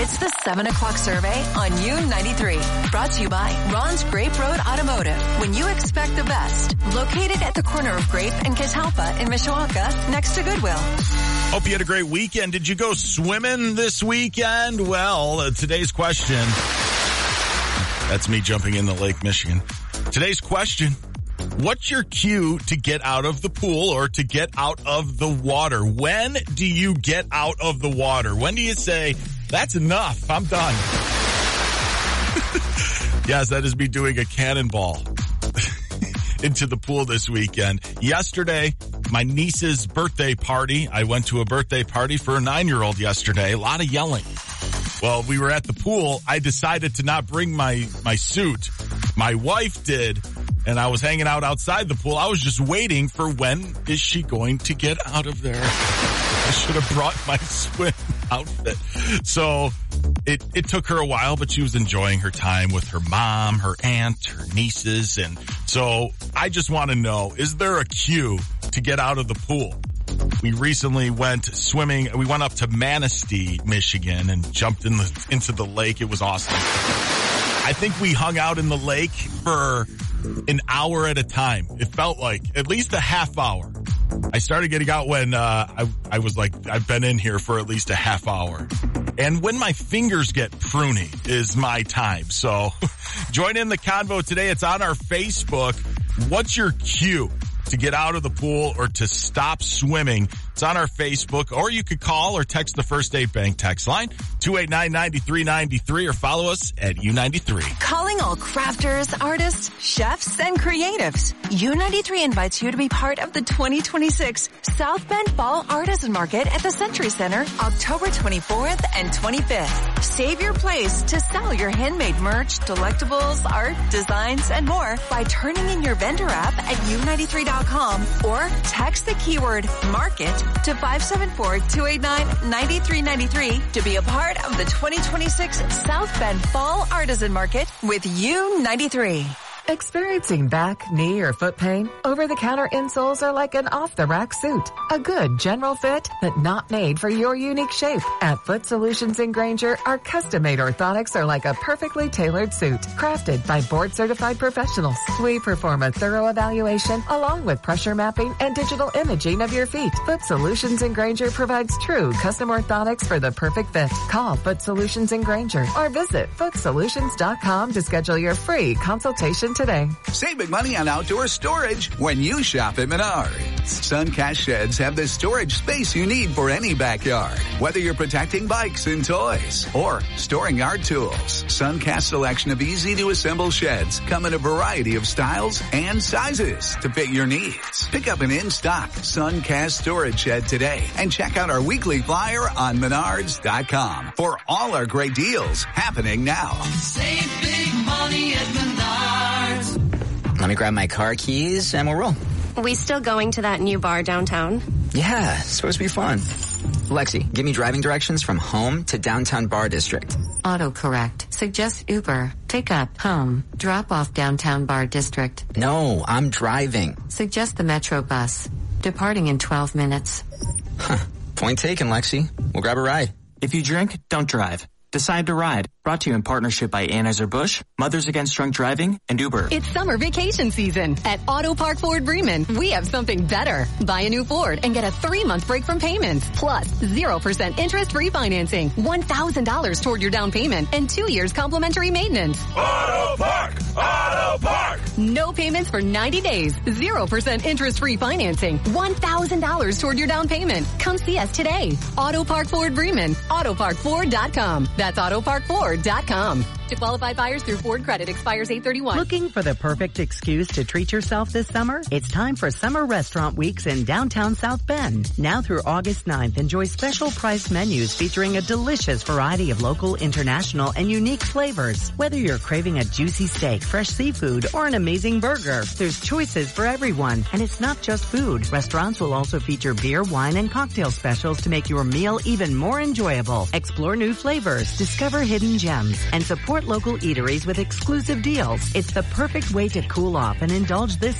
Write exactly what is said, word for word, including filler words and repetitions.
It's the seven o'clock survey on U ninety-three. Brought to you by Ron's Grape Road Automotive. When you expect the best. Located at the corner of Grape and Catalpa in Mishawaka, next to Goodwill. Hope you had a great weekend. Did you go swimming this weekend? Well, uh, today's question. That's me jumping in the Lake Michigan. Today's question. What's your cue to get out of the pool or to get out of the water? When do you get out of the water? When do you say, that's enough, I'm done? Yes, that is me doing a cannonball into the pool this weekend. Yesterday, my niece's birthday party. I went to a birthday party for a nine-year-old yesterday. A lot of yelling. Well, we were at the pool. I decided to not bring my, my suit. My wife did. And I was hanging out outside the pool. I was just waiting for when is she going to get out of there. I should have brought my swim outfit. So it, it took her a while, but she was enjoying her time with her mom, her aunt, her nieces. And so I just want to know, is there a cue to get out of the pool? We recently went swimming. We went up to Manistee, Michigan, and jumped in the, into the lake. It was awesome. I think we hung out in the lake for an hour at a time. It felt like at least a half hour. I started getting out when uh I, I was like, I've been in here for at least a half hour. And when my fingers get pruny is my time. So join in the convo today. It's on our Facebook. What's your cue to get out of the pool or to stop swimming? It's on our Facebook, or you could call or text the First State Bank text line, two eight nine, nine three nine three, or follow us at U ninety-three. Calling all crafters, artists, chefs, and creatives. U ninety-three invites you to be part of the twenty twenty-six South Bend Fall Artisan Market at the Century Center, October twenty-fourth and twenty-fifth. Save your place to sell your handmade merch, delectables, art, designs, and more by turning in your vendor app at U ninety-three dot com or text the keyword market to five seven four, two eight nine, nine three nine three to be a part of the twenty twenty-six South Bend Fall Artisan Market with U ninety-three. Experiencing back, knee, or foot pain? Over-the-counter insoles are like an off-the-rack suit. A good general fit, but not made for your unique shape. At Foot Solutions in Granger, our custom-made orthotics are like a perfectly tailored suit, crafted by board-certified professionals. We perform a thorough evaluation along with pressure mapping and digital imaging of your feet. Foot Solutions in Granger provides true custom orthotics for the perfect fit. Call Foot Solutions in Granger or visit foot solutions dot com to schedule your free consultation today. Saving money on outdoor storage when you shop at Menards. Suncast Sheds have the storage space you need for any backyard. Whether you're protecting bikes and toys or storing yard tools, Suncast's selection of easy-to-assemble sheds come in a variety of styles and sizes to fit your needs. Pick up an in-stock Suncast storage shed today and check out our weekly flyer on menards dot com for all our great deals happening now. Save big money at Menards. Let me grab my car keys and we'll roll. We still going to that new bar downtown? Yeah, it's supposed to be fun. Lexi, give me driving directions from home to downtown bar district. Autocorrect. Suggest Uber. Pick up, home. Drop off downtown bar district. No, I'm driving. Suggest the Metro bus. Departing in twelve minutes. Huh. Point taken, Lexi. We'll grab a ride. If you drink, don't drive. Decide to ride. Brought to you in partnership by Anheuser-Busch, Mothers Against Drunk Driving, and Uber. It's summer vacation season. At Auto Park Ford Bremen, we have something better. Buy a new Ford and get a three-month break from payments. Plus, zero percent interest refinancing, one thousand dollars toward your down payment, and two years complimentary maintenance. Auto Park! Auto Park! No payments for ninety days. zero percent interest refinancing, one thousand dollars toward your down payment. Come see us today. Auto Park Ford Bremen, auto park ford dot com. That's auto park ford dot com. To qualified buyers through Ford Credit, expires eight thirty-one. Looking for the perfect excuse to treat yourself this summer? It's time for Summer Restaurant Weeks in downtown South Bend. Now through August ninth, enjoy special priced menus featuring a delicious variety of local, international, and unique flavors. Whether you're craving a juicy steak, fresh seafood, or an amazing burger, there's choices for everyone. And it's not just food. Restaurants will also feature beer, wine, and cocktail specials to make your meal even more enjoyable. Explore new flavors, discover hidden gems, and support local eateries with exclusive deals. It's the perfect way to cool off and indulge this